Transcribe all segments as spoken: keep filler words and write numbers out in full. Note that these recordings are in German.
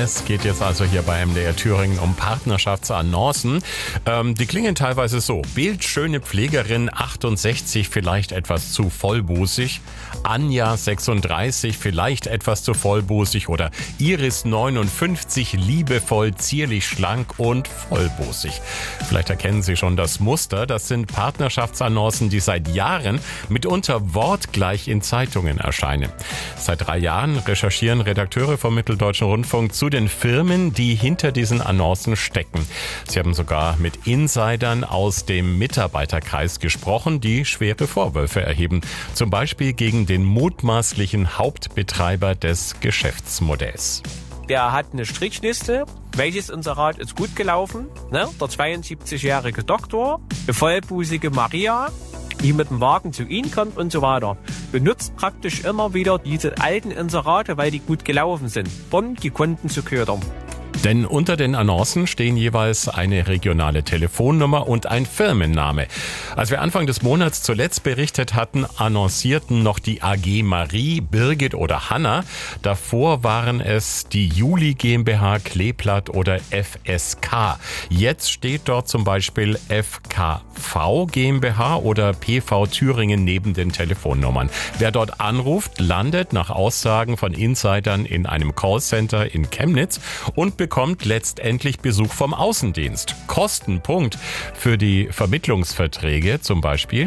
Es geht jetzt also hier bei M D R Thüringen um Partnerschaftsannoncen. Ähm, die klingen teilweise so. Bildschöne Pflegerin achtundsechzig, vielleicht etwas zu vollbusig. Anja sechsunddreißig, vielleicht etwas zu vollbusig. Oder Iris neunundfünfzig, liebevoll, zierlich, schlank und vollbusig. Vielleicht erkennen Sie schon das Muster. Das sind Partnerschaftsannoncen, die seit Jahren mitunter wortgleich in Zeitungen erscheinen. Seit drei Jahren recherchieren Redakteure vom Mitteldeutschen Rundfunk zu den Firmen, die hinter diesen Annoncen stecken. Sie haben sogar mit Insidern aus dem Mitarbeiterkreis gesprochen, die schwere Vorwürfe erheben. Zum Beispiel gegen den mutmaßlichen Hauptbetreiber des Geschäftsmodells. Der hat eine Strichliste. Welches Inserat ist gut gelaufen? Ne? Der zweiundsiebzigjährige Doktor, die vollbusige Maria, die mit dem Wagen zu Ihnen kommt und so weiter. Benutzt praktisch immer wieder diese alten Inserate, weil die gut gelaufen sind, um die Kunden zu ködern. Denn unter den Annoncen stehen jeweils eine regionale Telefonnummer und ein Firmenname. Als wir Anfang des Monats zuletzt berichtet hatten, annoncierten noch die A G Marie, Birgit oder Hanna. Davor waren es die Juli GmbH, Kleeblatt oder F S K. Jetzt steht dort zum Beispiel F K V GmbH oder P V Thüringen neben den Telefonnummern. Wer dort anruft, landet nach Aussagen von Insidern in einem Callcenter in Chemnitz und bekommt letztendlich Besuch vom Außendienst. Kostenpunkt für die Vermittlungsverträge zum Beispiel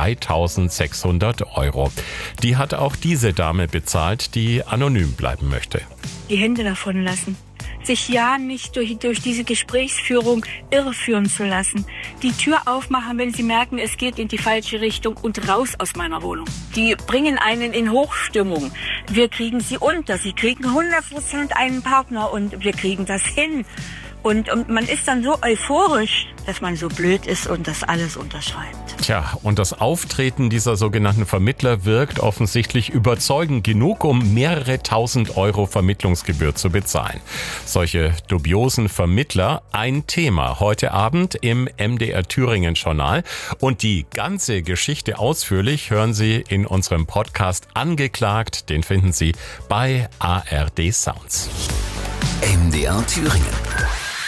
dreitausendsechshundert Euro. Die hat auch diese Dame bezahlt, die anonym bleiben möchte. Die Hände davon lassen. Sich ja nicht durch, durch diese Gesprächsführung irreführen zu lassen. Die Tür aufmachen, wenn sie merken, es geht in die falsche Richtung und raus aus meiner Wohnung. Die bringen einen in Hochstimmung. Wir kriegen sie unter. Sie kriegen hundert Prozent einen Partner und wir kriegen das hin. Und, und man ist dann so euphorisch, dass man so blöd ist und das alles unterschreibt. Tja, und das Auftreten dieser sogenannten Vermittler wirkt offensichtlich überzeugend genug, um mehrere tausend Euro Vermittlungsgebühr zu bezahlen. Solche dubiosen Vermittler, ein Thema heute Abend im M D R Thüringen Journal. Und die ganze Geschichte ausführlich hören Sie in unserem Podcast Angeklagt. Den finden Sie bei A R D Sounds. M D R Thüringen.